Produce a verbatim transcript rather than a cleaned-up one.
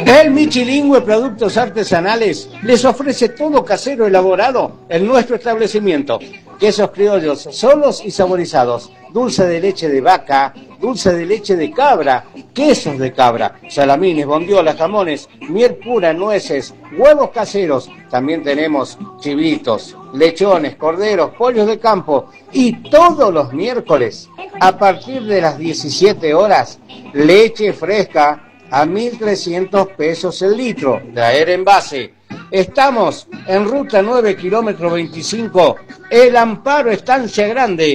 El Michilingüe Productos Artesanales les ofrece todo casero elaborado en nuestro establecimiento. Quesos criollos solos y saborizados, dulce de leche de vaca, dulce de leche de cabra, quesos de cabra, salamines, bondiolas, jamones, miel pura, nueces, huevos caseros. También tenemos chivitos, lechones, corderos, pollos de campo. Y todos los miércoles, a partir de las diecisiete horas, leche fresca a mil trescientos pesos el litro, traer envase. Estamos en ruta nueve, kilómetro veinticinco, El Amparo, Estancia Grande.